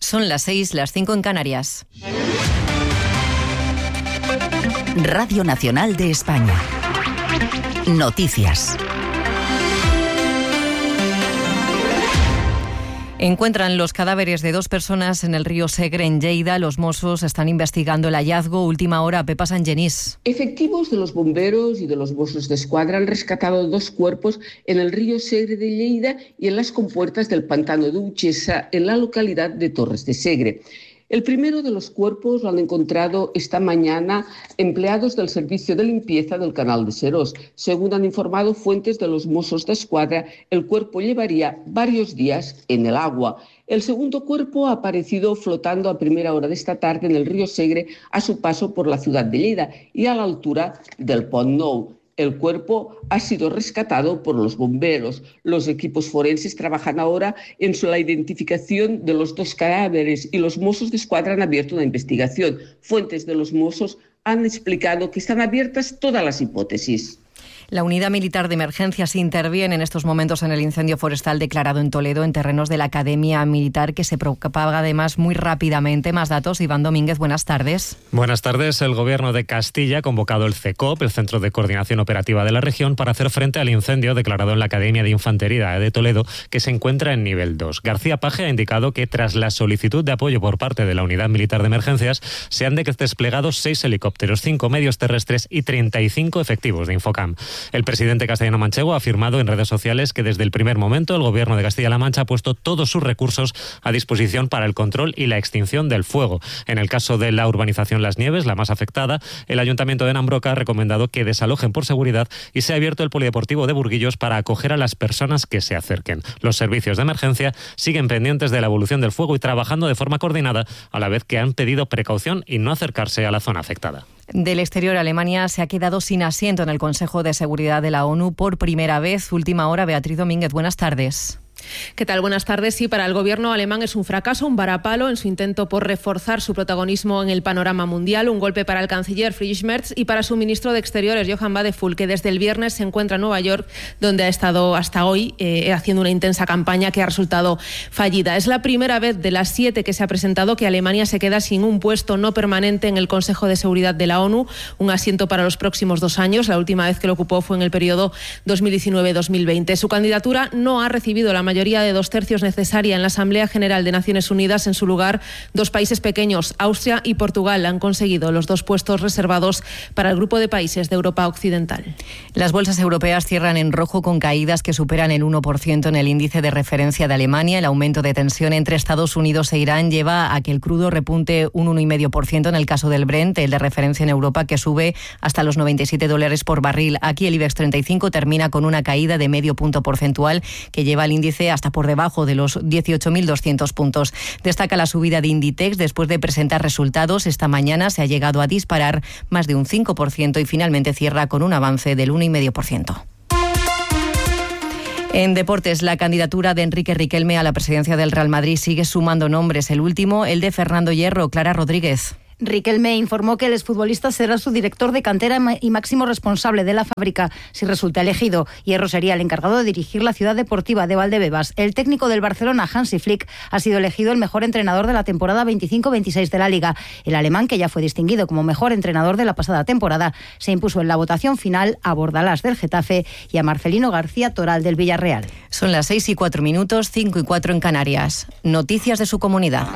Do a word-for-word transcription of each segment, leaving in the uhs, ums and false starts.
Son las seis, las cinco en Canarias. Radio Nacional de España. Noticias. Encuentran los cadáveres de dos personas en el río Segre, en Lleida. Los Mossos están investigando el hallazgo. Última hora, Pepa Sangenís. Efectivos de los bomberos y de los Mossos d'Esquadra han rescatado dos cuerpos en el río Segre de Lleida y en las compuertas del pantano de Uchesa, en la localidad de Torres de Segre. El primero de los cuerpos lo han encontrado esta mañana empleados del servicio de limpieza del canal de Serós. Según han informado fuentes de los Mossos d'Esquadra, el cuerpo llevaría varios días en el agua. El segundo cuerpo ha aparecido flotando a primera hora de esta tarde en el río Segre a su paso por la ciudad de Lleida y a la altura del Pont Nou. El cuerpo ha sido rescatado por los bomberos. Los equipos forenses trabajan ahora en la identificación de los dos cadáveres y los Mossos d'Esquadra han abierto una investigación. Fuentes de los Mossos han explicado que están abiertas todas las hipótesis. La Unidad Militar de Emergencias interviene en estos momentos en el incendio forestal declarado en Toledo, en terrenos de la Academia Militar, que se propaga además muy rápidamente. Más datos, Iván Domínguez, buenas tardes. Buenas tardes. El Gobierno de Castilla ha convocado el CECOP, el Centro de Coordinación Operativa de la región, para hacer frente al incendio declarado en la Academia de Infantería de Toledo, que se encuentra en nivel dos. García Paje ha indicado que tras la solicitud de apoyo por parte de la Unidad Militar de Emergencias, se han desplegado seis helicópteros, cinco medios terrestres y treinta y cinco efectivos de Infocam. El presidente castellano-manchego ha afirmado en redes sociales que desde el primer momento el Gobierno de Castilla-La Mancha ha puesto todos sus recursos a disposición para el control y la extinción del fuego. En el caso de la urbanización Las Nieves, la más afectada, el Ayuntamiento de Nambroca ha recomendado que desalojen por seguridad y se ha abierto el polideportivo de Burguillos para acoger a las personas que se acerquen. Los servicios de emergencia siguen pendientes de la evolución del fuego y trabajando de forma coordinada, a la vez que han pedido precaución y no acercarse a la zona afectada. Del exterior, Alemania se ha quedado sin asiento en el Consejo de Seguridad de la ONU por primera vez. Última hora, Beatriz Domínguez, buenas tardes. ¿Qué tal? Buenas tardes. Sí, para el gobierno alemán es un fracaso, un varapalo en su intento por reforzar su protagonismo en el panorama mundial, un golpe para el canciller Friedrich Merz y para su ministro de Exteriores, Johann Wadephul, que desde el viernes se encuentra en Nueva York, donde ha estado hasta hoy eh, haciendo una intensa campaña que ha resultado fallida. Es la primera vez de las siete que se ha presentado que Alemania se queda sin un puesto no permanente en el Consejo de Seguridad de la ONU, un asiento para los próximos dos años. La última vez que lo ocupó fue en el periodo dos mil diecinueve dos mil veinte. Su candidatura no ha recibido la mayoría de dos tercios necesaria en la Asamblea General de Naciones Unidas. En su lugar, dos países pequeños, Austria y Portugal, han conseguido los dos puestos reservados para el grupo de países de Europa Occidental. Las bolsas europeas cierran en rojo con caídas que superan el uno por ciento en el índice de referencia de Alemania. El aumento de tensión entre Estados Unidos e Irán lleva a que el crudo repunte un uno coma cinco por ciento en el caso del Brent, el de referencia en Europa, que sube hasta los noventa y siete dólares por barril. Aquí el IBEX treinta y cinco termina con una caída de medio punto porcentual que lleva el índice hasta por debajo de los dieciocho mil doscientos puntos. Destaca la subida de Inditex después de presentar resultados. Esta mañana se ha llegado a disparar más de un cinco por ciento y finalmente cierra con un avance del uno coma cinco por ciento. En deportes, la candidatura de Enrique Riquelme a la presidencia del Real Madrid sigue sumando nombres. El último, el de Fernando Hierro. Clara Rodríguez. Riquelme informó que el exfutbolista será su director de cantera y máximo responsable de la fábrica si resulta elegido. Hierro sería el encargado de dirigir la ciudad deportiva de Valdebebas. El técnico del Barcelona, Hansi Flick, ha sido elegido el mejor entrenador de la temporada veinticinco veintiséis de la Liga. El alemán, que ya fue distinguido como mejor entrenador de la pasada temporada, se impuso en la votación final a Bordalás del Getafe y a Marcelino García Toral del Villarreal. Son las seis y cuatro minutos, cinco y cuatro en Canarias. Noticias de su comunidad.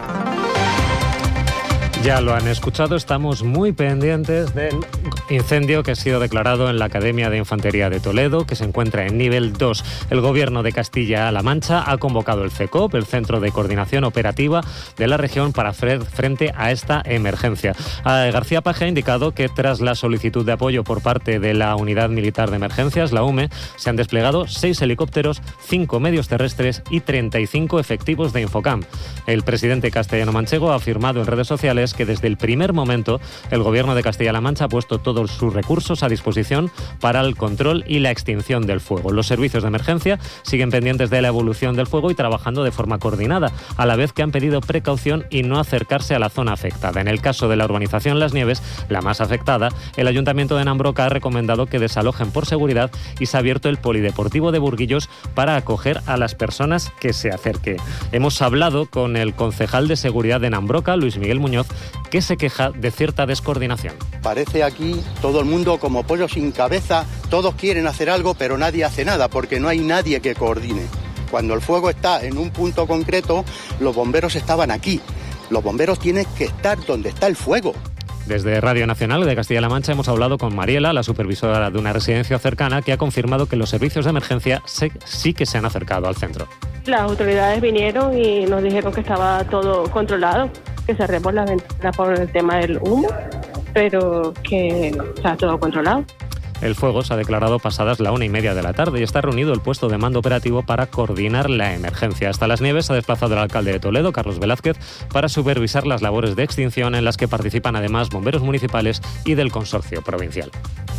Ya lo han escuchado, estamos muy pendientes del incendio que ha sido declarado en la Academia de Infantería de Toledo, que se encuentra en nivel dos. El Gobierno de Castilla-La Mancha ha convocado el CECOP, el Centro de Coordinación Operativa de la región, para hacer frente a esta emergencia. García Paje ha indicado que tras la solicitud de apoyo por parte de la Unidad Militar de Emergencias, la U M E, se han desplegado seis helicópteros, cinco medios terrestres y treinta y cinco efectivos de Infocam. El presidente castellano-manchego ha afirmado en redes sociales que desde el primer momento el Gobierno de Castilla-La Mancha ha puesto todo todos sus recursos a disposición para el control y la extinción del fuego. Los servicios de emergencia siguen pendientes de la evolución del fuego y trabajando de forma coordinada, a la vez que han pedido precaución y no acercarse a la zona afectada. En el caso de la urbanización Las Nieves, la más afectada, el Ayuntamiento de Nambroca ha recomendado que desalojen por seguridad y se ha abierto el Polideportivo de Burguillos para acoger a las personas que se acerquen. Hemos hablado con el concejal de seguridad de Nambroca, Luis Miguel Muñoz, que se queja de cierta descoordinación. Parece aquí todo el mundo como pollo sin cabeza, todos quieren hacer algo pero nadie hace nada porque no hay nadie que coordine. Cuando el fuego está en un punto concreto, los bomberos estaban aquí. Los bomberos tienen que estar donde está el fuego. Desde Radio Nacional de Castilla-La Mancha hemos hablado con Mariela, la supervisora de una residencia cercana, que ha confirmado que los servicios de emergencia se, sí que se han acercado al centro. Las autoridades vinieron y nos dijeron que estaba todo controlado, que cerremos las ventanas por el tema del humo, pero que está todo controlado. El fuego se ha declarado pasadas la una y media de la tarde y está reunido el puesto de mando operativo para coordinar la emergencia. Hasta Las Nieves se ha desplazado el alcalde de Toledo, Carlos Velázquez, para supervisar las labores de extinción en las que participan además bomberos municipales y del consorcio provincial.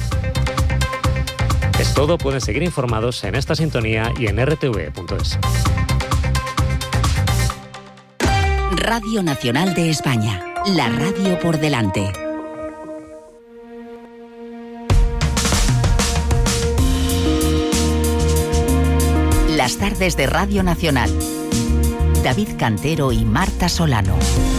Es todo, pueden seguir informados en esta sintonía y en r t v punto es. Radio Nacional de España, la radio por delante. Las tardes de Radio Nacional. David Cantero y Marta Solano.